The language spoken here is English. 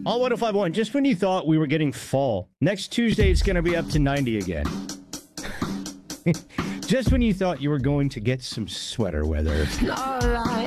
All 1051, just when you thought we were getting fall, next Tuesday it's going to be up to 90 again. Just when you thought you were going to get some sweater weather.